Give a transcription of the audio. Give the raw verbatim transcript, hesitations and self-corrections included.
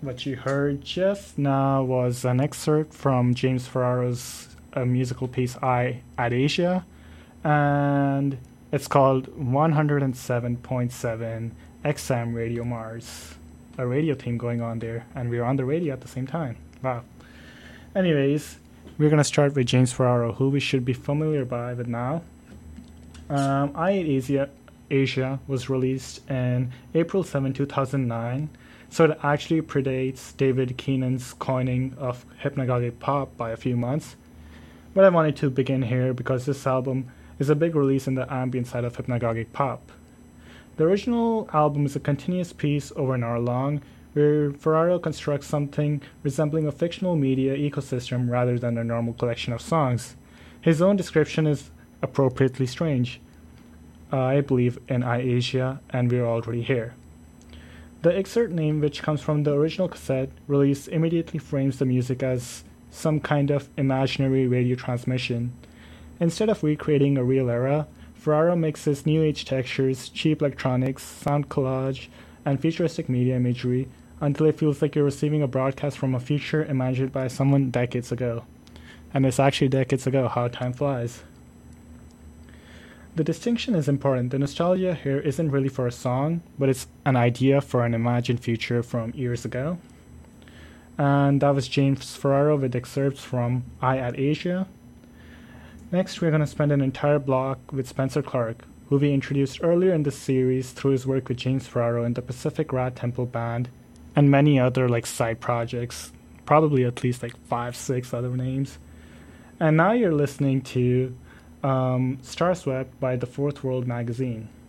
What you heard just now was an excerpt from James Ferraro's uh, musical piece I at Asia, and it's called one oh seven point seven X M Radio Mars. A radio theme going on there, and we're on the radio at the same time. Wow. Anyways, we're going to start with James Ferraro, who we should be familiar by with now. Um, I at Asia, Asia was released in April seventh, two thousand nine, so it actually predates David Keenan's coining of hypnagogic pop by a few months. But I wanted to begin here because this album is a big release in the ambient side of hypnagogic pop. The original album is a continuous piece over an hour long, where Ferraro constructs something resembling a fictional media ecosystem rather than a normal collection of songs. His own description is appropriately strange. Uh, I believe in iAsia, and we're already here. The excerpt name, which comes from the original cassette release, immediately frames the music as some kind of imaginary radio transmission. Instead of recreating a real era, Ferraro mixes new age textures, cheap electronics, sound collage, and futuristic media imagery until it feels like you're receiving a broadcast from a future imagined by someone decades ago. And it's actually decades ago, how time flies. The distinction is important. The nostalgia here isn't really for a song, but it's an idea for an imagined future from years ago. And that was James Ferraro with excerpts from I at Asia. Next, we're going to spend an entire block with Spencer Clark, who we introduced earlier in this series through his work with James Ferraro in the Pacific Rat Temple Band, and many other like side projects, probably at least like five, six other names. And now you're listening to um, Star Swept by the Fourth World magazine.